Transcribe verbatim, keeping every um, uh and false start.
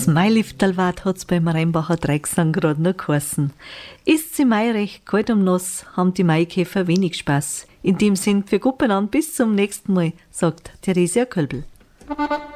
Das Mailiftalwart hat's beim Rheinbacher Dreiecksang grad noch geheißen. Ist sie Mai recht kalt um Nass, haben die Maikäfer wenig Spaß. In dem Sinn, für Guppen an, bis zum nächsten Mal, sagt Theresia Kölbl.